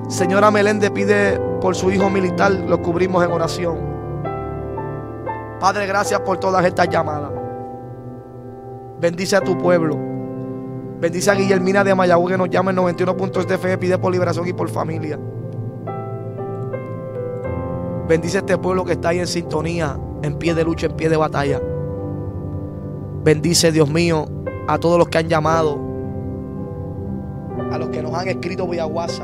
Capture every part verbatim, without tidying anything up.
Señora Meléndez pide por su hijo militar, lo cubrimos en oración. Padre, gracias por todas estas llamadas. Bendice a tu pueblo. Bendice a Guillermina de Mayagüez que nos llama en noventa y uno punto siete F M, pide por liberación y por familia. Bendice a este pueblo que está ahí en sintonía, en pie de lucha, en pie de batalla. Bendice, Dios mío, a todos los que han llamado, a los que nos han escrito vía WhatsApp.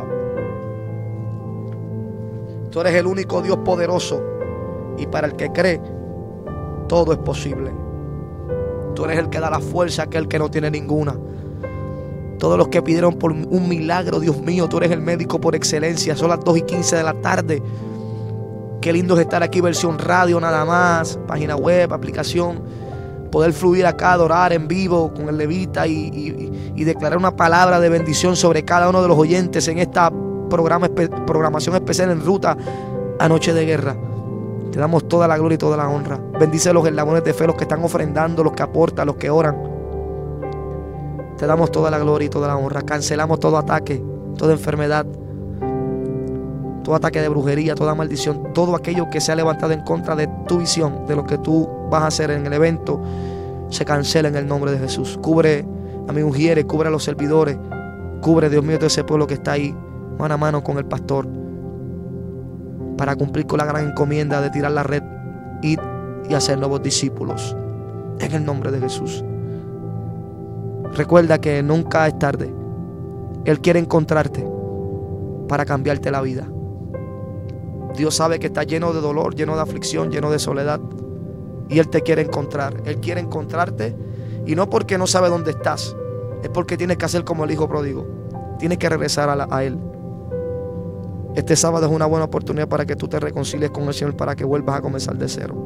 Tú eres el único Dios poderoso y para el que cree, todo es posible. Tú eres el que da la fuerza a aquel que no tiene ninguna. Todos los que pidieron por un milagro, Dios mío, tú eres el médico por excelencia. Son las dos y quince de la tarde. Qué lindo es estar aquí, versión radio nada más, página web, aplicación. Poder fluir acá, adorar en vivo con el levita y, y, y declarar una palabra de bendición sobre cada uno de los oyentes en esta programa, programación especial en ruta a Noche de Guerra. Te damos toda la gloria y toda la honra. Bendice los eslabones de fe, los que están ofrendando, los que aportan, los que oran. Te damos toda la gloria y toda la honra. Cancelamos todo ataque, toda enfermedad, todo ataque de brujería, toda maldición, todo aquello que se ha levantado en contra de tu visión, de lo que tú vas a hacer en el evento, se cancela en el nombre de Jesús. Cubre a mi Ujieres, cubre a los servidores, cubre, Dios mío, todo ese pueblo que está ahí, mano a mano con el pastor, para cumplir con la gran encomienda de tirar la red, ir y hacer nuevos discípulos, en el nombre de Jesús. Recuerda que nunca es tarde. Él quiere encontrarte para cambiarte la vida. Dios sabe que estás lleno de dolor, lleno de aflicción, lleno de soledad. Y Él te quiere encontrar. Él quiere encontrarte. Y no porque no sabe dónde estás. Es porque tienes que hacer como el hijo pródigo. Tienes que regresar a, la, a Él. Este sábado es una buena oportunidad para que tú te reconcilies con el Señor, para que vuelvas a comenzar de cero.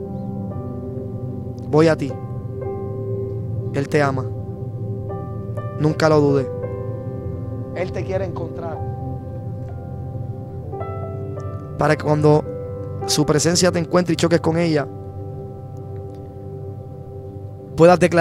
Voy a ti. Él te ama. Nunca lo dudes. Él te quiere encontrar, para que cuando su presencia te encuentre y choques con ella, puedas declarar